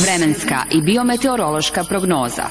Vremenska i biometeorološka prognoza.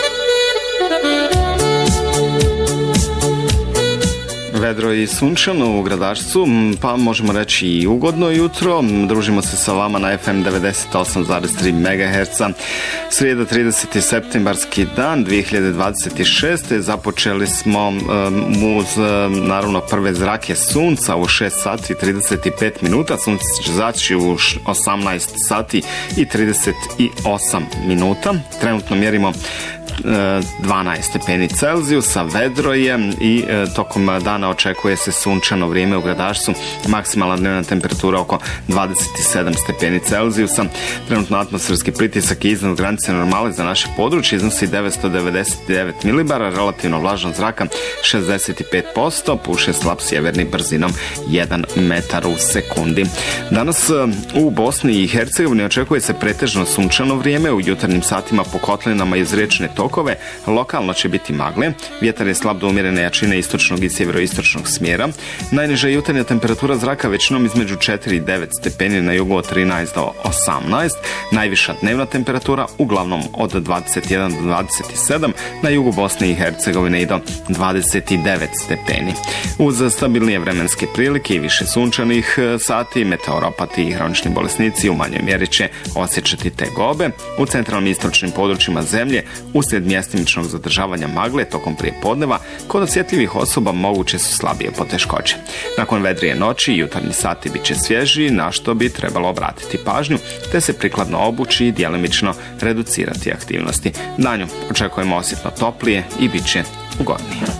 Vedro i sunčano u Gradačcu, pa možemo reći i ugodno jutro. Družimo se sa vama na FM 98,3 MHz. Srijeda 30. septembarski dan 2026. Započeli smo uz naravno prve zrake sunca u 6 sati i 35 minuta. Sunce će zaći u 18 sati i 38 minuta. Trenutno mjerimo 12 stepeni Celzijusa, vedro je i tokom dana očekuje se sunčano vrijeme u Gradačcu, maksimalna dnevna temperatura oko 27 stepeni Celzijusa. Trenutno atmosferski pritisak je iznad granice normale za naše područje, iznosi 999 milibara, relativno vlažnost zraka 65%, puše slab sjeverni brzinom 1 metar u sekundi. Danas u Bosni i Hercegovini očekuje se pretežno sunčano vrijeme, u jutarnjim satima po kotlinama iz riječne tokove, lokalno će biti magle, vjetar je slab do umjerene jačine istočnog i sjeveroistočnog smjera. Najniža jutarnja temperatura zraka većinom između 4 i 9 stepeni, na jugu od 13 do 18, najviša dnevna temperatura uglavnom od 21 do 27, na jugu Bosne i Hercegovine i do 29 stepeni. Uz stabilnije vremenske prilike i više sunčanih sati, meteoropati i hronični bolesnici u manjoj mjeri će osjećati tegobe. U centralnim i istočnim područjima zemlje uslijed mjestimičnog zadržavanja magle tokom prijepodneva kod osjetljivih osoba moguće su slabije poteškoće. Nakon vedrije noći jutarnji sati bit će svježiji, na što bi trebalo obratiti pažnju, te se prikladno obući i djelimično reducirati aktivnosti. Danju očekujemo osjetno toplije i bit će ugodnije.